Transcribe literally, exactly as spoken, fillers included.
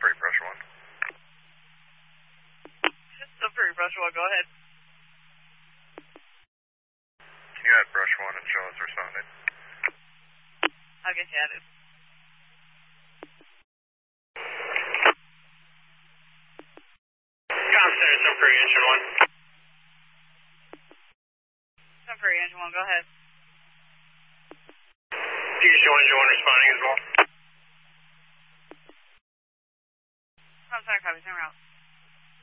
Prairie Pressure one. Still Prairie Pressure one, go ahead. Can you add Brush one and show us responding? I'll get you added. Com Center, Sun Prairie Engine one. Sun Prairie Engine one, go ahead. You can show Engine one responding as well. I'm sorry, copy, same route.